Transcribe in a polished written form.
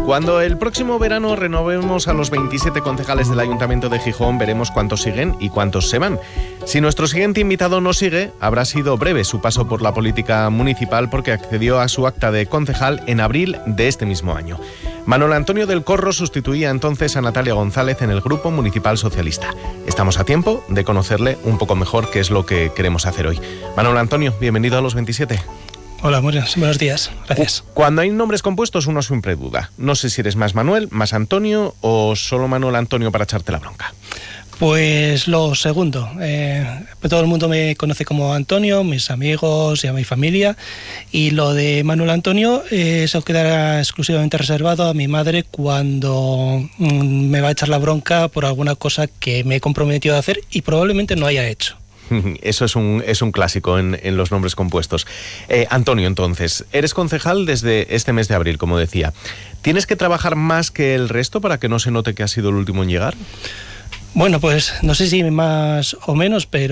Cuando el próximo verano renovemos a los 27 concejales del Ayuntamiento de Gijón, veremos cuántos siguen y cuántos se van. Si nuestro siguiente invitado no sigue, habrá sido breve su paso por la política municipal porque accedió a su acta de concejal en abril de este mismo año. Manuel Antonio del Corro sustituía entonces a Natalia González en el Grupo Municipal Socialista. Estamos a tiempo de conocerle un poco mejor qué es lo que queremos hacer hoy. Manuel Antonio, bienvenido a los 27. Hola, buenos días, gracias. Cuando hay nombres compuestos uno siempre duda. No sé si eres más Manuel, más Antonio o solo Manuel Antonio para echarte la bronca. Pues lo segundo. Todo el mundo me conoce como Antonio, mis amigos y a mi familia. Y lo de Manuel Antonio, eso quedará exclusivamente reservado a mi madre cuando me va a echar la bronca por alguna cosa que me he comprometido a hacer y probablemente no haya hecho. Eso es un clásico en los nombres compuestos. Antonio, entonces, eres concejal desde este mes de abril, como decía. ¿Tienes que trabajar más que el resto para que no se note que has sido el último en llegar? Bueno, pues no sé si más o menos, pero